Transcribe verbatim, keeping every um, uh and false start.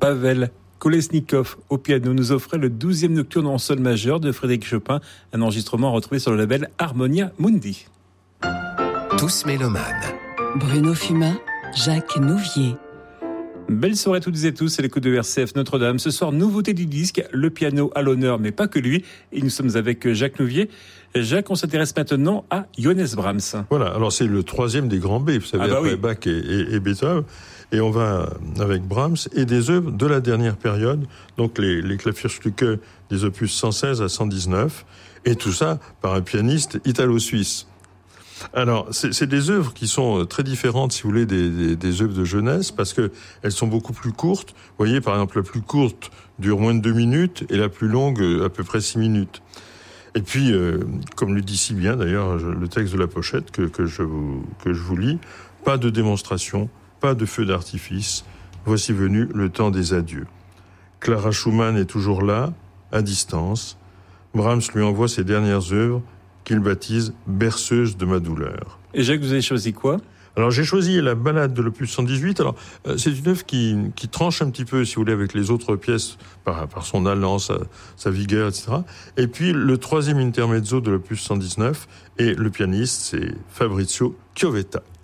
Pavel Kolesnikov au piano nous offrait le douzième nocturne en sol majeur de Frédéric Chopin, un enregistrement retrouvé sur le label Harmonia Mundi. Tous mélomanes. Bruno Fumat, Jacques Nouvier. Belle soirée à toutes et tous, c'est l'écoute de R C F Notre-Dame. Ce soir, nouveauté du disque, le piano à l'honneur, mais pas que lui. Et nous sommes avec Jacques Nouvier. Jacques, on s'intéresse maintenant à Johannes Brahms. Voilà, alors c'est le troisième des grands B, vous savez, ah bah après oui. Bach et, et, et Beethoven. Et on va avec Brahms et des œuvres de la dernière période, donc les, les Klavierstücke des opus cent seize à cent dix-neuf, et tout ça par un pianiste italo-suisse. Alors, c'est, c'est des œuvres qui sont très différentes, si vous voulez, des, des, des œuvres de jeunesse, parce que elles sont beaucoup plus courtes. Vous voyez, par exemple, la plus courte dure moins de deux minutes, et la plus longue, à peu près six minutes. Et puis, euh, comme le dit si bien, d'ailleurs, le texte de la pochette que, que, je vous, que je vous lis, pas de démonstration, pas de feu d'artifice, voici venu le temps des adieux. Clara Schumann est toujours là, à distance. Brahms lui envoie ses dernières œuvres, qu'il baptise « Berceuse de ma douleur ». Et Jacques, vous avez choisi quoi ? Alors j'ai choisi la ballade de l'opus cent dix-huit. Alors euh, c'est une œuvre qui, qui tranche un petit peu, si vous voulez, avec les autres pièces, par, par son allant, sa, sa vigueur, et cetera. Et puis le troisième intermezzo de l'opus cent dix-neuf, et le pianiste, c'est Fabrizio Chiovetta.